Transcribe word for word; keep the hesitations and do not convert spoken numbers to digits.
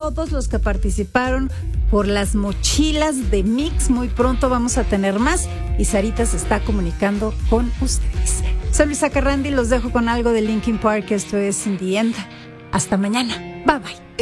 todos los que participaron por las mochilas de Mix. Muy pronto vamos a tener más y Sarita se está comunicando con ustedes. Soy Luisa Carrandi, los dejo con algo de Linkin Park. Esto es In the End. Hasta mañana. Bye bye.